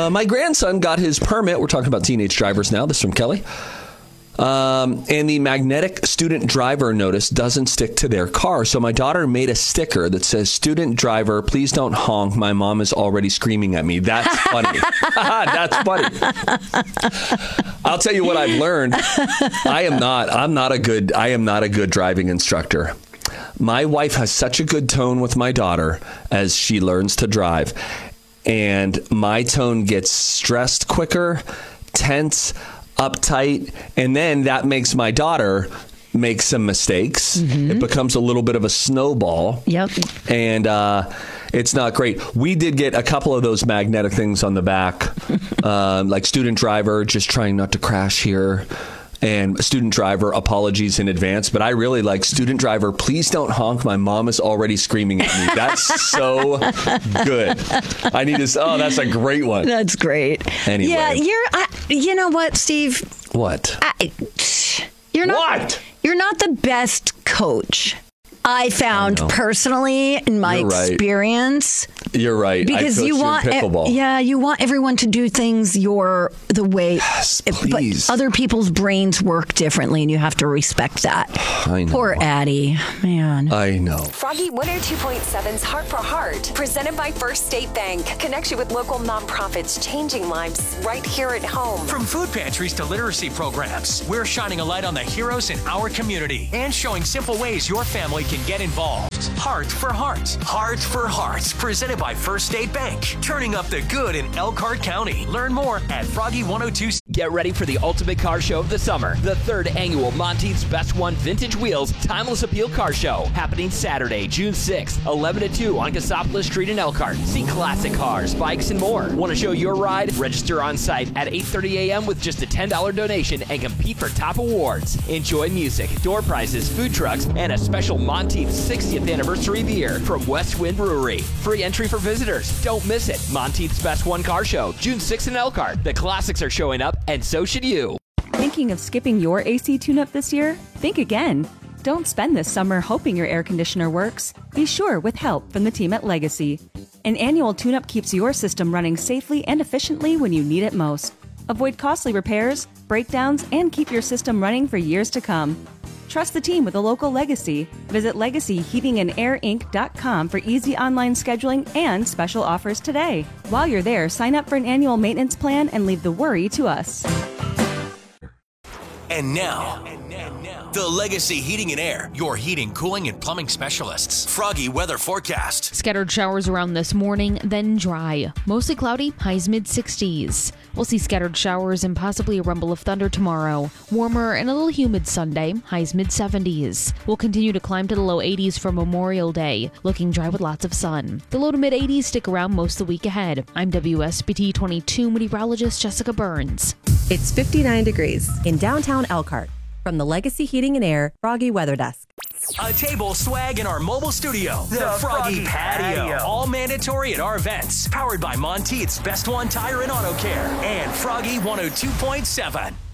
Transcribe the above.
My grandson got his permit. We're talking about teenage drivers now. This is from Kelly. And the magnetic student driver notice doesn't stick to their car. So my daughter made a sticker that says, "Student driver, please don't honk. My mom is already screaming at me." That's funny. That's funny. I'll tell you what I've learned. I am not a good driving instructor. My wife has such a good tone with my daughter as she learns to drive. And my tone gets stressed quicker, tense, uptight, and then that makes my daughter make some mistakes. Mm-hmm. It becomes a little bit of a snowball. Yep. And it's not great. We did get a couple of those magnetic things on the back, like student driver, just trying not to crash here. And student driver, apologies in advance. But I really like student driver, please don't honk. My mom is already screaming at me. That's so good. I need to. Oh, that's a great one. That's great. Anyway. Yeah, you know what, Steve? What? You're not. What? You're not the best coach. I found personally in my experience. You're right. Because you want everyone to do things the way. Yes, please. But other people's brains work differently, and you have to respect that. I know. Poor Addie, man. I know. Froggy 102.7's Heart for Heart, presented by First State Bank. Connects you with local nonprofits changing lives right here at home. From food pantries to literacy programs, we're shining a light on the heroes in our community and showing simple ways your family can get involved. Heart for Heart. Heart for Heart. Presented by First State Bank. Turning up the good in Elkhart County. Learn more at Froggy 102. Get ready for the ultimate car show of the summer. The 3rd annual Monteith's Best One Vintage Wheels Timeless Appeal Car Show. Happening Saturday, June 6th, 11 to 2 on Cassopolis Street in Elkhart. See classic cars, bikes, and more. Want to show your ride? Register on site at 8:30 a.m. with just a $10 donation and compete for top awards. Enjoy music, door prizes, food trucks, and a special Monteith's 60th anniversary beer from West Wind Brewery. Free entry for visitors. Don't miss it. Monteith's Best One Car Show, June 6th in Elkhart. The classics are showing up, and so should you. Thinking of skipping your AC tune-up this year? Think again. Don't spend this summer hoping your air conditioner works. Be sure with help from the team at Legacy. An annual tune-up keeps your system running safely and efficiently when you need it most. Avoid costly repairs, breakdowns, and keep your system running for years to come. Trust the team with a local Legacy. Visit LegacyHeatingandAirInc.com for easy online scheduling and special offers today. While you're there, sign up for an annual maintenance plan and leave the worry to us. And now, the Legacy Heating and Air, your heating, cooling, and plumbing specialists. Froggy weather forecast. Scattered showers around this morning, then dry. Mostly cloudy, highs mid-60s. We'll see scattered showers and possibly a rumble of thunder tomorrow. Warmer and a little humid Sunday, highs mid-70s. We'll continue to climb to the low 80s for Memorial Day, looking dry with lots of sun. The low to mid-80s stick around most of the week ahead. I'm WSBT 22 meteorologist Jessica Burns. It's 59 degrees in downtown Elkhart. From the Legacy Heating and Air Froggy Weather Desk. A table, swag, in our mobile studio. The Froggy Patio. All mandatory at our events. Powered by Monteith's Best One Tire and Auto Care. And Froggy 102.7.